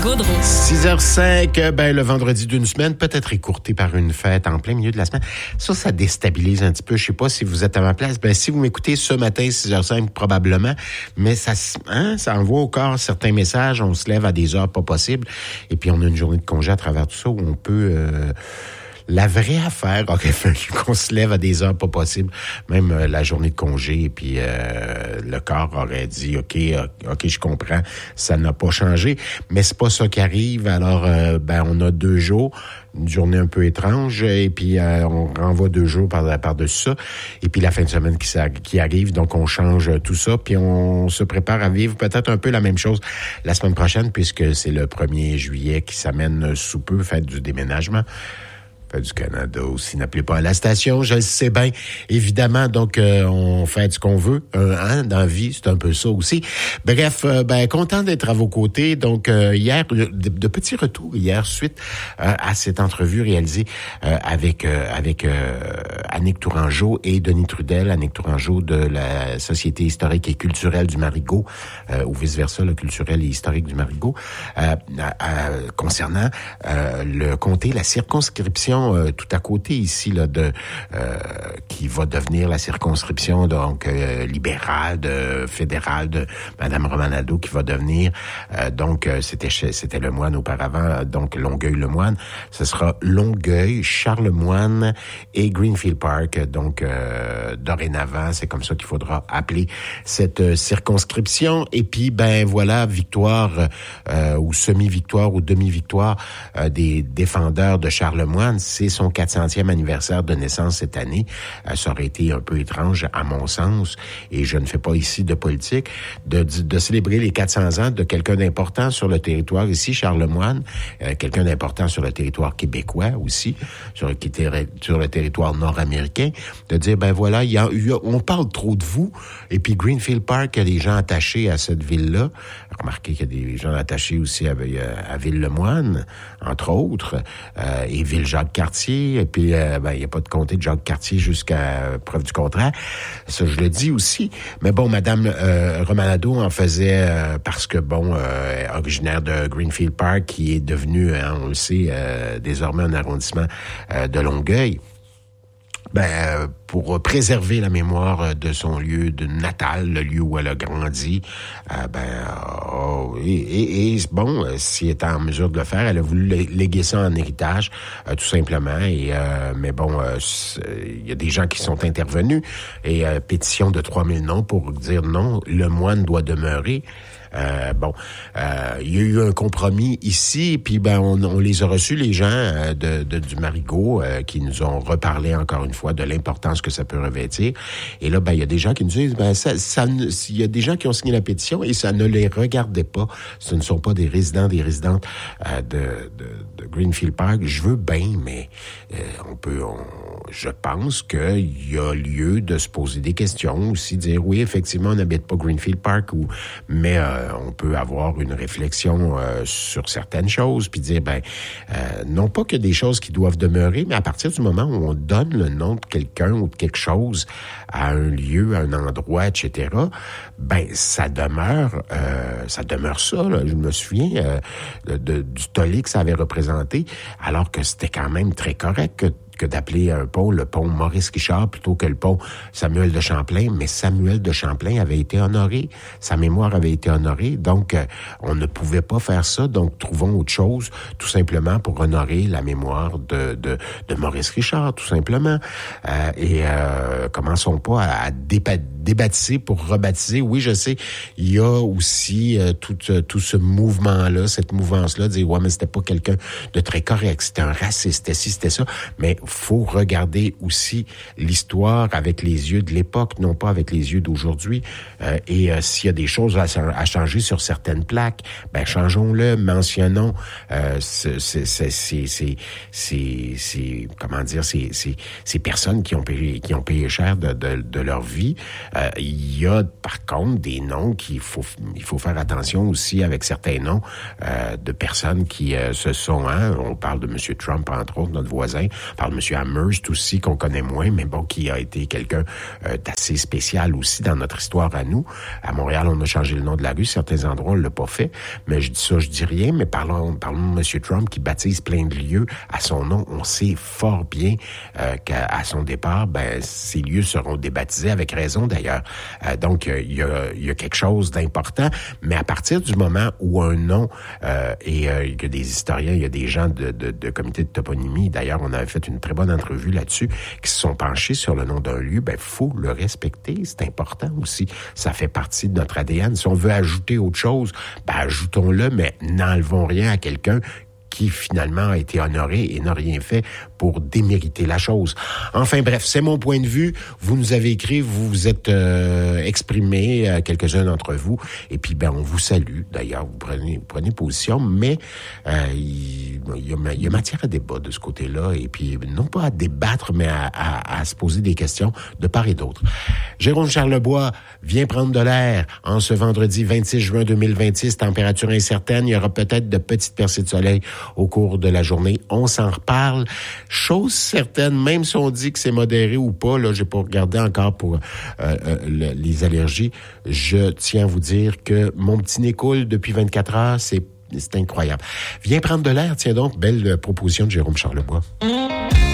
Gaudreau. 6h05, le vendredi d'une semaine, peut-être écourté par une fête en plein milieu de la semaine. Ça déstabilise un petit peu. Je sais pas si vous êtes à ma place. Si vous m'écoutez ce matin, 6h05, probablement. Mais ça envoie au corps certains messages. On se lève à des heures pas possibles. Et puis, on a une journée de congé à travers tout ça où on peut... La vraie affaire aurait fallu qu'on se lève à des heures pas possibles, même la journée de congé, et puis le corps aurait dit OK, je comprends, ça n'a pas changé, mais c'est pas ça qui arrive. Alors on a 2 jours, une journée un peu étrange, et puis on renvoie 2 jours par-dessus ça, et puis la fin de semaine qui arrive, donc on change tout ça, puis on se prépare à vivre peut-être un peu la même chose la semaine prochaine, puisque c'est le 1er juillet qui s'amène sous peu, fête du déménagement. Du Canada aussi, n'appelez pas à la station, je le sais bien, évidemment, donc on fait ce qu'on veut, dans la vie, c'est un peu ça aussi. Bref, content d'être à vos côtés, donc hier, de petits retours hier, suite à cette entrevue réalisée avec Annick Tourangeau et Denis Trudel, Annick Tourangeau de la Société historique et culturelle du Marigot, ou vice-versa, le culturel et historique du Marigot, concernant le comté, la circonscription tout à côté ici là qui va devenir la circonscription donc libérale fédérale de Madame Romanado, qui va devenir c'était Lemoine auparavant, donc Longueuil-Lemoine, ce sera Longueuil, Charlemagne et Greenfield Park, donc dorénavant c'est comme ça qu'il faudra appeler cette circonscription. Et puis voilà, victoire ou semi-victoire ou demi-victoire des défendeurs de Charlemagne. C'est son 400e anniversaire de naissance cette année. Ça aurait été un peu étrange, à mon sens, et je ne fais pas ici de politique, de célébrer les 400 ans de quelqu'un d'important sur le territoire ici, Charlemagne, quelqu'un d'important sur le territoire québécois aussi, sur le territoire nord-américain, de dire, voilà, on parle trop de vous, et puis Greenfield Park, il y a des gens attachés à cette ville-là. Remarquez qu'il y a des gens attachés aussi à Ville-le-Moine, entre autres, et Ville-Jacques-Cartier, et puis il n'y a pas de comté de Jacques-Cartier jusqu'à preuve du contraire. Ça, je le dis aussi. Mais bon, Madame Romanado en faisait parce que, originaire de Greenfield Park, qui est devenu, on le sait, désormais un arrondissement de Longueuil. Pour préserver la mémoire de son lieu de natal, le lieu où elle a grandi, si elle était en mesure de le faire, elle a voulu léguer ça en héritage, tout simplement. Et il y a des gens qui sont intervenus, et pétition de 3000 noms pour dire non, le moine doit demeurer. Il y a eu un compromis ici, puis on les a reçus, les gens du Marigot, qui nous ont reparlé encore une fois de l'importance que ça peut revêtir. Et là, il y a des gens qui nous disent, il y a des gens qui ont signé la pétition et ça ne les regardait pas. Ce ne sont pas des résidents, des résidentes de Greenfield Park. Je veux bien, mais je pense qu'il y a lieu de se poser des questions aussi, dire oui, effectivement, on n'habite pas Greenfield Park, mais on peut avoir une réflexion sur certaines choses, puis dire, non pas que des choses qui doivent demeurer, mais à partir du moment où on donne le nom de quelqu'un ou de quelque chose à un lieu, à un endroit, etc., ça demeure ça. Là. Je me souviens du tollé que ça avait représenté, alors que c'était quand même très correct que d'appeler un pont le pont Maurice-Richard plutôt que le pont Samuel de Champlain, mais Samuel de Champlain avait été honoré, sa mémoire avait été honorée, donc on ne pouvait pas faire ça, donc trouvons autre chose, tout simplement pour honorer la mémoire de Maurice-Richard, tout simplement, et commençons pas à débaptiser pour rebaptiser. Oui, je sais, il y a aussi tout ce mouvement-là, cette mouvance-là, de dire, ouais, mais c'était pas quelqu'un de très correct, c'était un raciste, c'était ci, c'était ça, mais faut regarder aussi l'histoire avec les yeux de l'époque, non pas avec les yeux d'aujourd'hui. Et s'il y a des choses à changer sur certaines plaques, changeons-le, mentionnons ces personnes qui ont payé cher de leur vie. Il y a par contre des noms il faut faire attention aussi avec certains noms de personnes qui se sont, on parle de M. Trump entre autres, notre voisin, on parle de Monsieur Amherst aussi, qu'on connaît moins, mais bon, qui a été quelqu'un d'assez spécial aussi dans notre histoire à nous. À Montréal, on a changé le nom de la rue. Certains endroits, on l'a pas fait. Mais je dis ça, je dis rien. Mais parlons de Monsieur Trump qui baptise plein de lieux à son nom. On sait fort bien qu'à son départ, ces lieux seront débaptisés, avec raison d'ailleurs. Donc, il y a quelque chose d'important. Mais à partir du moment où un nom, et il y a des historiens, il y a des gens de comité de toponymie, d'ailleurs, on avait fait une très bonne entrevue là-dessus, qui se sont penchés sur le nom d'un lieu, faut le respecter, c'est important aussi. Ça fait partie de notre ADN. Si on veut ajouter autre chose, ajoutons-le, mais n'enlevons rien à quelqu'un qui finalement a été honoré et n'a rien fait pour démériter la chose. Enfin bref, c'est mon point de vue. Vous nous avez écrit, vous vous êtes exprimés, quelques-uns d'entre vous, et puis on vous salue. D'ailleurs, vous prenez position, mais il y a matière à débat de ce côté-là, et puis non pas à débattre, mais à se poser des questions de part et d'autre. Jérôme Charlebois vient prendre de l'air en ce vendredi 26 juin 2026, température incertaine. Il y aura peut-être de petites percées de soleil au cours de la journée. On s'en reparle. Chose certaine, même si on dit que c'est modéré ou pas, là, j'ai pas regardé encore pour les allergies. Je tiens à vous dire que mon petit nez coule depuis 24 heures. C'est incroyable. Viens prendre de l'air, tiens donc. Belle proposition de Jérôme Charlebois.